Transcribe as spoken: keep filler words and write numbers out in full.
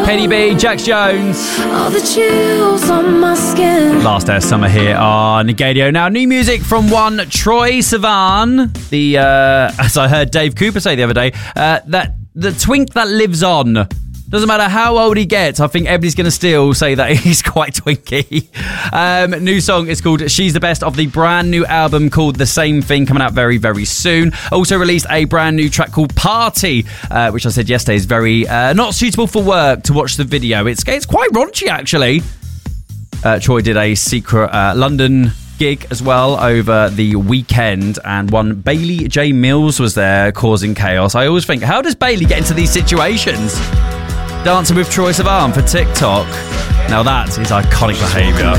Penny B, Jax Jones. All the chills on my skin. Last Air Summer here on Gadio. Now, new music from one Troye Sivan. The, uh, as I heard Dave Cooper say the other day, uh, that the twink that lives on. Doesn't matter how old he gets, I think everybody's going to still say that he's quite twinky. Um, new song is called She's the Best of the brand new album called The Same Thing, coming out very, very soon. Also released a brand new track called Party, uh, which I said yesterday is very uh, not suitable for work to watch the video. It's, it's quite raunchy, actually. Uh, Troye did a secret uh, London gig as well over the weekend, and one Bailey J. Mills was there causing chaos. I always think, how does Bailey get into these situations? Dancing with Troye Sivan for TikTok. Now that is iconic behaviour.